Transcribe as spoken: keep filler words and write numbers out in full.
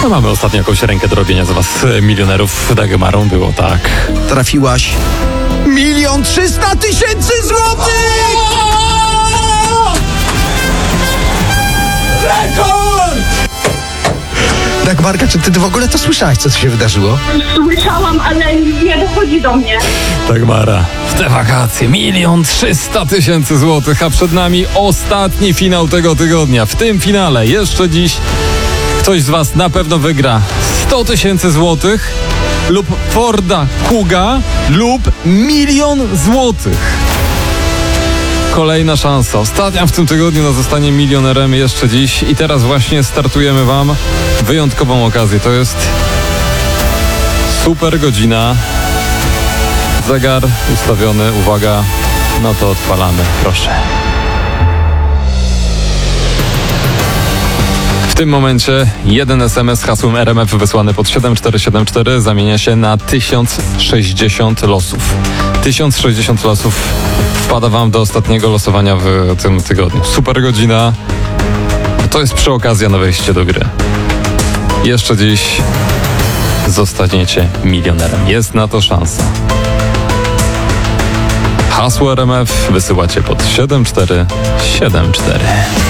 No mamy ostatnio jakąś rękę do robienia z was milionerów. Dagmarą było tak. Trafiłaś milion trzysta tysięcy złotych! Rekord! Dagmarka, czy ty w ogóle to słyszałaś, co się wydarzyło? Słyszałam, ale nie dochodzi do mnie. Dagmara, w te wakacje milion trzysta tysięcy złotych, a przed nami ostatni finał tego tygodnia. W tym finale jeszcze dziś ktoś z was na pewno wygra sto tysięcy złotych lub Forda Kuga lub milion złotych. Kolejna szansa, ostatnia w tym tygodniu na zostanie milionerem jeszcze dziś i teraz właśnie startujemy wam wyjątkową okazję. To jest super godzina. Zegar ustawiony, uwaga, no to odpalamy, proszę. W tym momencie jeden es em es z hasłem er em ef wysłany pod siedem cztery siedem cztery zamienia się na tysiąc sześćdziesiąt losów. tysiąc sześćdziesiąt losów wpada wam do ostatniego losowania w tym tygodniu. Super godzina. To jest przy okazji na wejście do gry. Jeszcze dziś zostaniecie milionerem. Jest na to szansa. Hasło er em ef wysyłacie pod siedem cztery siedem cztery.